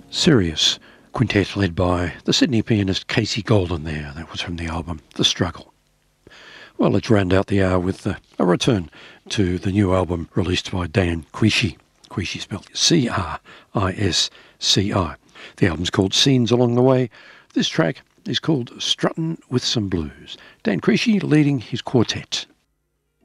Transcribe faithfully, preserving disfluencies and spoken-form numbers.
Sirius Quintet led by the Sydney pianist Casey Golden there. That was from the album The Struggle. Well, let's round out the hour with uh, a return to the new album released by Dan Quisci. Quisci spelled C R I S C I. The album's called Scenes Along the Way. This track is called Struttin' with Some Blues. Dan Quisci leading his quartet.